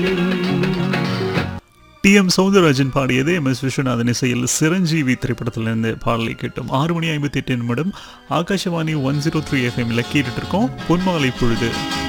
TM. Soundararajan பாடியது MS. Viswanathan இசையில் சிரஞ்சீவி திரைப்படத்திலிருந்து பாடலை கேட்டோம். 6 மணி 58 நிமிடம். ஆகாஷவாணி 103 FM கேட்டுட்டு இருக்கோம். பொன்மாலை பொழுது.